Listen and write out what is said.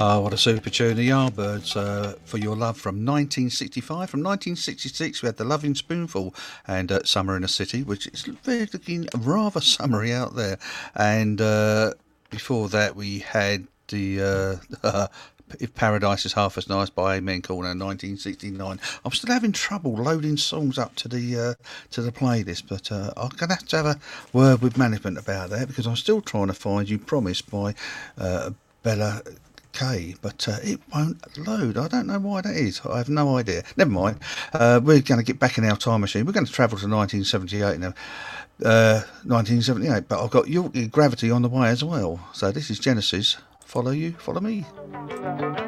Oh, what a super tune, the Yardbirds, For Your Love from 1965. From 1966, we had The Loving Spoonful and Summer in a City, which is looking rather summery out there. And before that, we had the If Paradise is Half as Nice by Amen Corner, 1969. I'm still having trouble loading songs up to the playlist, but I'm going to have a word with management about that, because I'm still trying to find You Promise by Bella K, but it won't load. I don't know why that is. I have no idea. Never mind. We're going to get back in our time machine. We're going to travel to 1978 now. 1978, but I've got Gravity on the way as well. So this is Genesis. Follow You, Follow Me.